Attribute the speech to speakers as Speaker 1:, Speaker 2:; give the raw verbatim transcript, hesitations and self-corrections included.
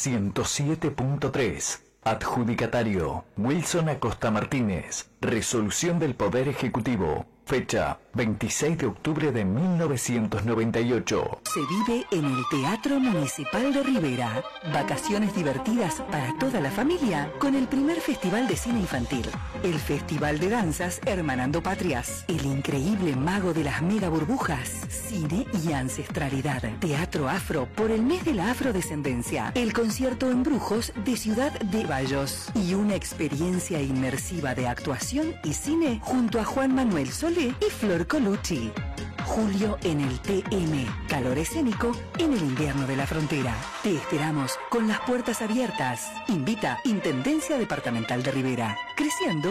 Speaker 1: ciento siete punto tres. Adjudicatario: Wilson Acosta Martínez. Resolución del Poder Ejecutivo. Fecha: veintiséis de octubre de mil novecientos noventa y ocho.
Speaker 2: Se vive en el Teatro Municipal de Rivera. Vacaciones divertidas para toda la familia con el primer Festival de Cine Infantil. El Festival de Danzas Hermanando Patrias. El increíble mago de las mega burbujas. Cine y ancestralidad. Teatro afro por el mes de la afrodescendencia. El concierto en Brujos de Ciudad de Bayos. Y una experiencia inmersiva de actuación y cine junto a Juan Manuel Solé y Flor Colucci. Julio en el T M. Calor escénico en el invierno de la frontera. Te esperamos con las puertas abiertas. Invita Intendencia Departamental de Rivera. Creciendo